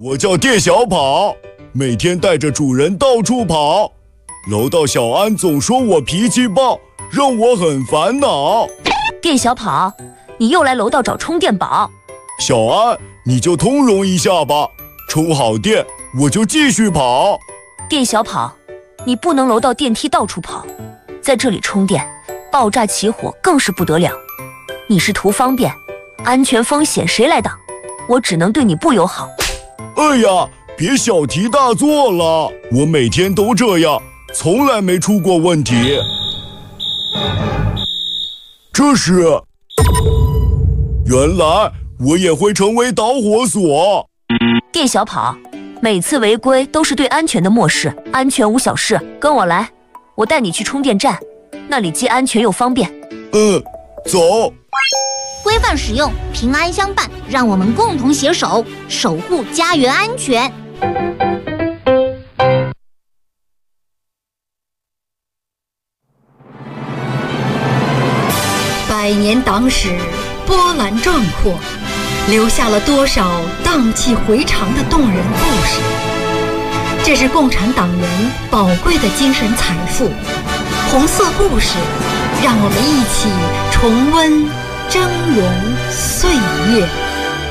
我叫店小跑，每天带着主人到处跑。楼道小安总说我脾气暴，让我很烦恼。 店小跑，你又来楼道找充电宝。 小安，你就通融一下吧，充好电我就继续跑。 店小跑，你不能楼道电梯到处跑，在这里充电，爆炸起火更是不得了。你是图方便，安全风险谁来挡？我只能对你不友好。 哎呀，别小题大做了，我每天都这样，从来没出过问题。这是，原来我也会成为导火索。 店小跑，每次违规都是对安全的漠视，安全无小事，跟我来，我带你去充电站，那里既安全又方便。 走。 规范使用，平安相伴，让我们共同携手，守护家园安全。 百年党史波澜壮阔，留下了多少荡气回肠的动人故事。这是共产党员宝贵的精神财富。红色故事，让我们一起重温峥嵘岁月。